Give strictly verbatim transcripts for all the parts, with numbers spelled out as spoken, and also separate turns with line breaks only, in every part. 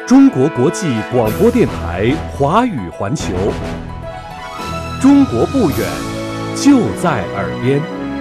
中国国际广播电台华语环球，中国不远，就在耳边。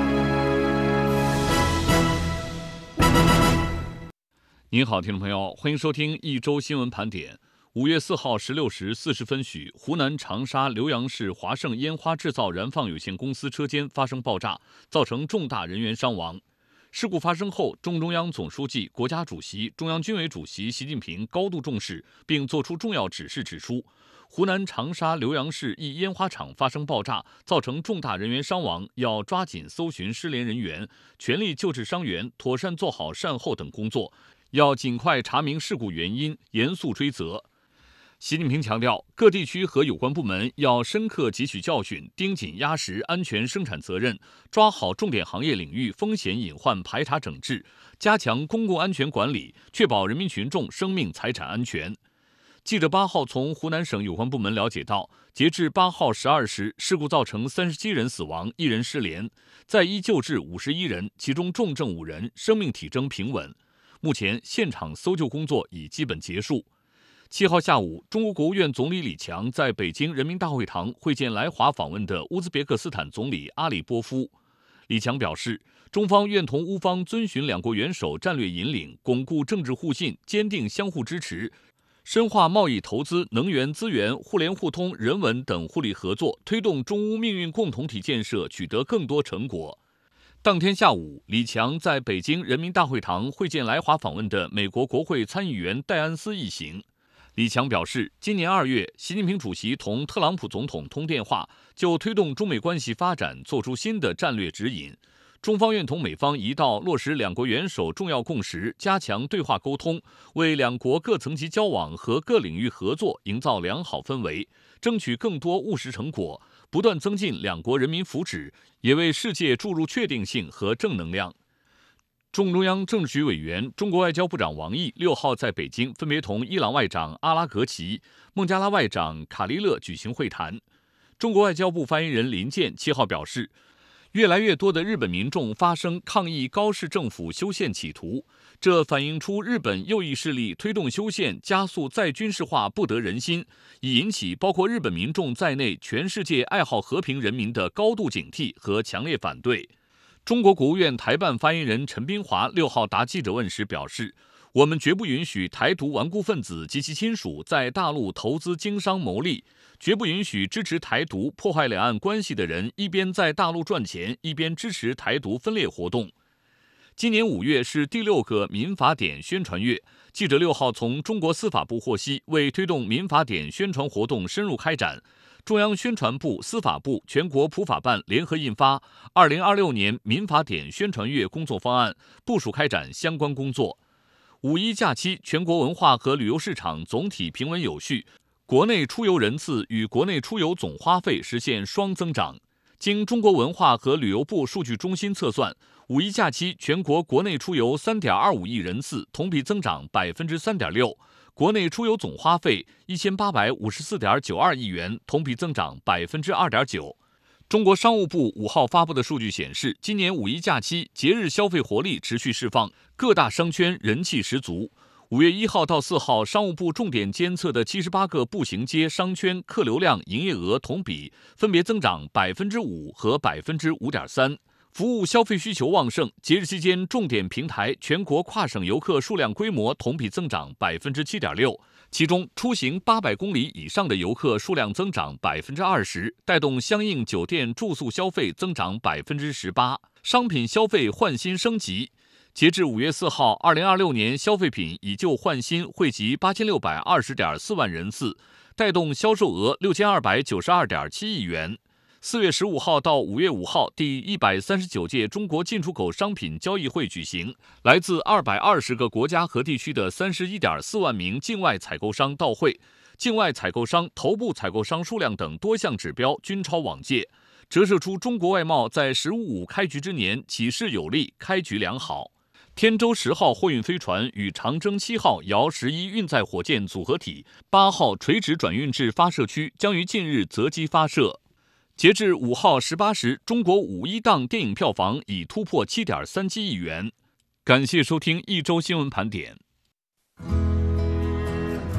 您好，听众朋友，欢迎收听一周新闻盘点。五月四号十六时四十分许，湖南长沙浏阳市华盛烟花制造燃放有限公司车间发生爆炸，造成重大人员伤亡。事故发生后，中共中央总书记、国家主席、中央军委主席习近平高度重视，并作出重要指示，指出，湖南长沙浏阳市一烟花厂发生爆炸，造成重大人员伤亡，要抓紧搜寻失联人员，全力救治伤员，妥善做好善后等工作，要尽快查明事故原因，严肃追责。习近平强调，各地区和有关部门要深刻汲取教训，盯紧压实安全生产责任，抓好重点行业领域风险隐患排查整治，加强公共安全管理，确保人民群众生命财产安全。记者八号从湖南省有关部门了解到，截至八号十二时，事故造成三十七人死亡，一人失联，在医救治五十一人，其中重症五人，生命体征平稳。目前现场搜救工作已基本结束。七号下午，中国国务院总理李强在北京人民大会堂会见来华访问的乌兹别克斯坦总理阿里波夫。李强表示，中方愿同乌方遵循两国元首战略引领，巩固政治互信，坚定相互支持，深化贸易投资、能源资源、互联互通、人文等互利合作，推动中乌命运共同体建设取得更多成果。当天下午，李强在北京人民大会堂会见来华访问的美国国会参议员戴安斯一行。李强表示，今年二月，习近平主席同特朗普总统通电话，就推动中美关系发展作出新的战略指引。中方愿同美方一道落实两国元首重要共识，加强对话沟通，为两国各层级交往和各领域合作营造良好氛围，争取更多务实成果，不断增进两国人民福祉，也为世界注入确定性和正能量。中共中央政治局委员、中国外交部长王毅六号在北京分别同伊朗外长阿拉格齐、孟加拉外长卡利勒举行会谈。中国外交部发言人林健七号表示，越来越多的日本民众发声抗议高市政府修宪企图，这反映出日本右翼势力推动修宪加速再军事化不得人心，已引起包括日本民众在内全世界爱好和平人民的高度警惕和强烈反对。中国国务院台办发言人陈斌华六号答记者问时表示，我们绝不允许台独顽固分子及其亲属在大陆投资经商牟利，绝不允许支持台独破坏两岸关系的人一边在大陆赚钱，一边支持台独分裂活动。今年五月是第六个民法典宣传月，记者六号从中国司法部获悉，为推动民法典宣传活动深入开展，中央宣传部、司法部、全国普法办联合印发《二零二六年民法典宣传月工作方案》，部署开展相关工作。五一假期，全国文化和旅游市场总体平稳有序，国内出游人次与国内出游总花费实现双增长。经中国文化和旅游部数据中心测算，五一假期全国国内出游 三点二五亿人次，同比增长 百分之三点六。国内出游总花费一千八百五十四点九二亿元，同比增长 百分之二点九。中国商务部五号发布的数据显示，今年五一假期节日消费活力持续释放，各大商圈人气十足。五月一号到四号，商务部重点监测的七十八个步行街商圈客流量、营业额同比分别增长 百分之五 和 百分之五点三。服务消费需求旺盛，节日期间重点平台全国跨省游客数量规模同比增长 百分之七点六， 其中出行八百公里以上的游客数量增长 百分之二十， 带动相应酒店住宿消费增长 百分之十八， 商品消费换新升级。截至五月四号，二零二六年消费品以旧换新惠及八千六百二十点四万人次，带动销售额六千二百九十二点七亿元。四月十五号到五月五号，第一百三十九届中国进出口商品交易会举行，来自二百二十个国家和地区的三十一点四万名境外采购商到会，境外采购商、头部采购商数量等多项指标均超往届，折射出中国外贸在“十五五”开局之年起势有力，开局良好。天舟十号货运飞船与长征七号遥十一运载火箭组合体八号垂直转运至发射区，将于近日择机发射。截至五号十八时，中国五一档电影票房已突破 七点三七亿元。感谢收听一周新闻盘点。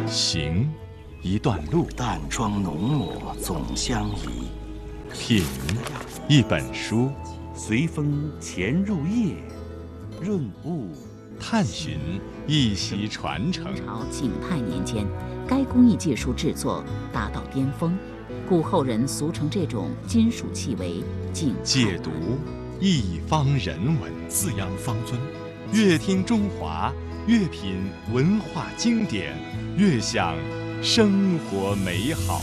行，一段路；
淡妆浓抹总相宜。
品，一本书；
随风潜入夜，润物
探寻，一席传承。
朝景泰年间，该工艺技术制作达到巅峰，故后人俗称这种金属器为景泰。
解读一方人文，
自扬方尊。
越听中华，越品文化经典，越享生活美好。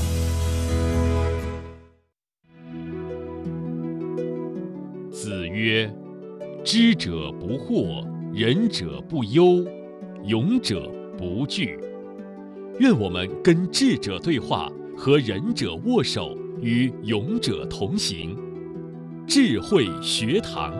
子曰：知者不惑，仁者不忧，勇者不惧。愿我们跟智者对话，和仁者握手，与勇者同行。智慧学堂。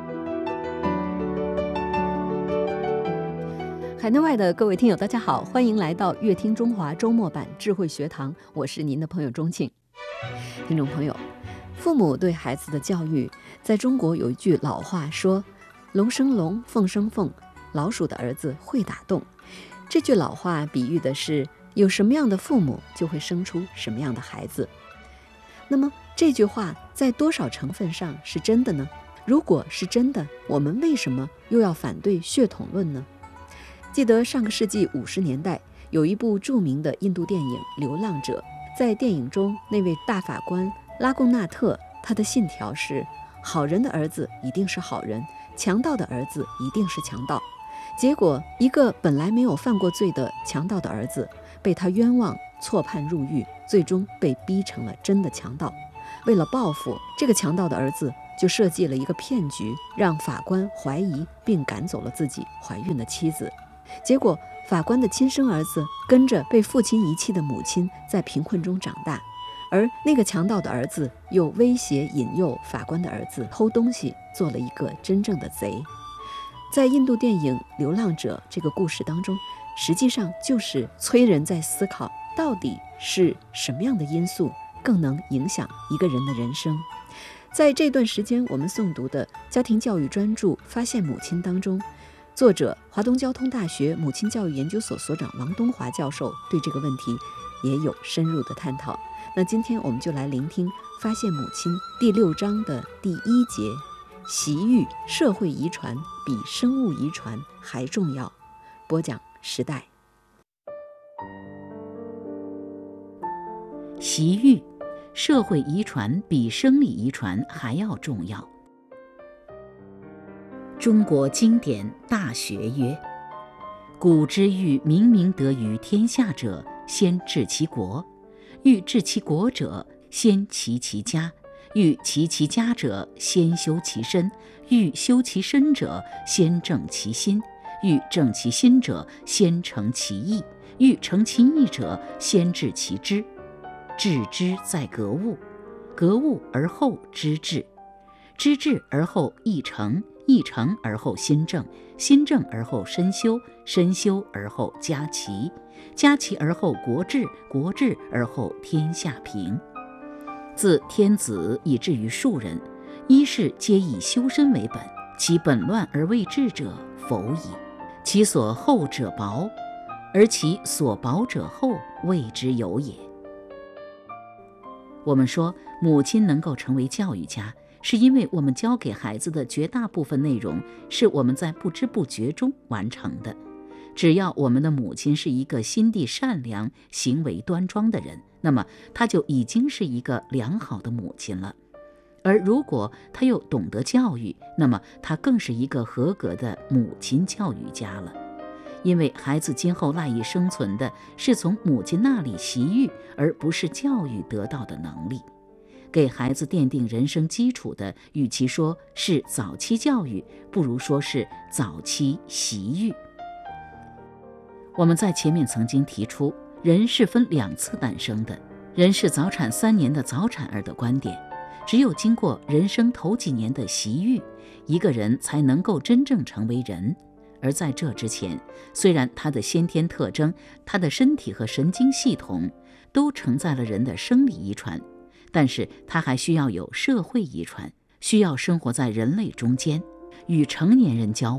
海内外的各位听友大家好，欢迎来到乐听中华周末版智慧学堂，我是您的朋友钟庆。听众朋友，父母对孩子的教育，在中国有一句老话说，龙生龙，凤生凤，老鼠的儿子会打洞。这句老话比喻的是，有什么样的父母就会生出什么样的孩子。那么这句话在多少成分上是真的呢？如果是真的，我们为什么又要反对血统论呢？记得上个世纪五十年代，有一部著名的印度电影《流浪者》。在电影中，那位大法官拉贡纳特，他的信条是：好人的儿子一定是好人，强盗的儿子一定是强盗。结果，一个本来没有犯过罪的强盗的儿子，被他冤枉，错判入狱，最终被逼成了真的强盗。为了报复，这个强盗的儿子就设计了一个骗局，让法官怀疑并赶走了自己怀孕的妻子。结果法官的亲生儿子跟着被父亲遗弃的母亲在贫困中长大，而那个强盗的儿子又威胁引诱法官的儿子偷东西，做了一个真正的贼。在印度电影《流浪者》这个故事当中，实际上就是催人在思考，到底是什么样的因素更能影响一个人的人生。在这段时间我们诵读的家庭教育专著《发现母亲》当中，作者华东交通大学母亲教育研究所所长王东华教授对这个问题也有深入的探讨。那今天我们就来聆听《发现母亲》第六章的第一节，习育社会遗传比生物遗传还重要。播讲时代。
习育社会遗传比生理遗传还要重要。中国经典大学曰：古之欲明明德于天下者，先治其国；欲治其国者，先齐其家；欲齐其家者，先修其身；欲修其身者，先正其心；欲正其心者，先诚其意；欲诚其意者，先治其知。治之在格物，格物而后知至，知至而后意诚，意诚而后心正，心正而后身修，身修而后家齐，家齐而后国治，国治而后天下平。自天子以至于庶人，一是皆以修身为本，其本乱而未治者，否矣。其所厚者薄，而其所薄者厚，谓之有也。我们说母亲能够成为教育家，是因为我们教给孩子的绝大部分内容是我们在不知不觉中完成的。只要我们的母亲是一个心地善良、行为端庄的人，那么她就已经是一个良好的母亲了。而如果她又懂得教育，那么她更是一个合格的母亲教育家了。因为孩子今后赖以生存的是从母亲那里习育，而不是教育得到的能力。给孩子奠定人生基础的，与其说是早期教育，不如说是早期习育。我们在前面曾经提出，人是分两次诞生的，人是早产三年的早产儿的观点。只有经过人生头几年的习育，一个人才能够真正成为人。而在这之前，虽然他的先天特征、他的身体和神经系统都承载了人的生理遗传，但是他还需要有社会遗传，需要生活在人类中间，与成年人交往，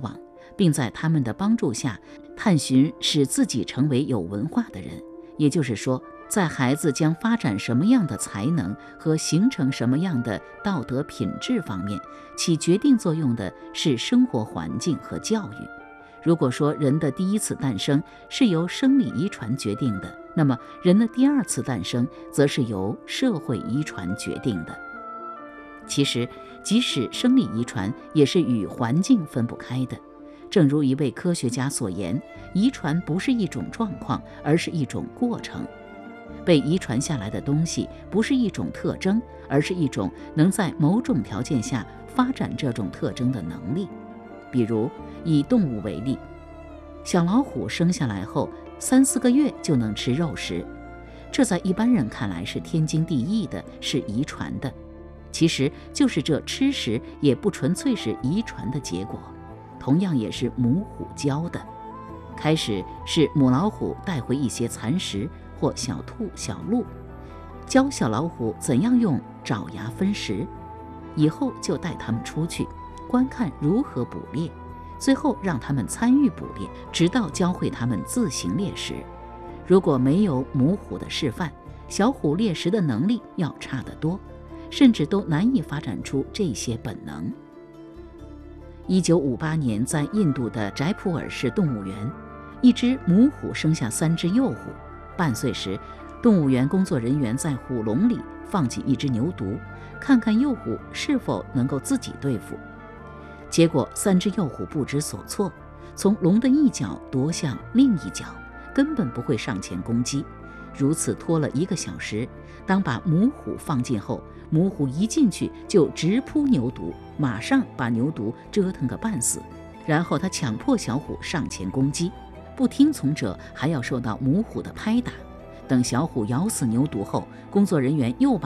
并在他们的帮助下探寻使自己成为有文化的人。也就是说，在孩子将发展什么样的才能和形成什么样的道德品质方面，起决定作用的是生活环境和教育。如果说人的第一次诞生是由生理遗传决定的，那么人的第二次诞生则是由社会遗传决定的。其实，即使生理遗传也是与环境分不开的。正如一位科学家所言，遗传不是一种状况，而是一种过程。被遗传下来的东西不是一种特征，而是一种能在某种条件下发展这种特征的能力。比如以动物为例，小老虎生下来后三四个月就能吃肉食，这在一般人看来是天经地义的，是遗传的。其实就是这吃食也不纯粹是遗传的结果，同样也是母虎教的。开始是母老虎带回一些蚕食或小兔小鹿，教小老虎怎样用爪牙分食，以后就带它们出去观看如何捕猎，最后让他们参与捕猎，直到教会他们自行猎食。如果没有母虎的示范，小虎猎食的能力要差得多，甚至都难以发展出这些本能。一九五八年，在印度的斋普尔市动物园，一只母虎生下三只幼虎。半岁时，动物园工作人员在虎笼里放进一只牛犊，看看幼虎是否能够自己对付。结果三只幼虎不知所措，从笼的一角夺向另一角，根本不会上前攻击。如此拖了一个小时，当把母虎放进后，母虎一进去就直扑牛犊，马上把牛犊折腾个半死。然后他强迫小虎上前攻击，不听从者还要受到母虎的拍打。等小虎咬死牛犊后，工作人员又把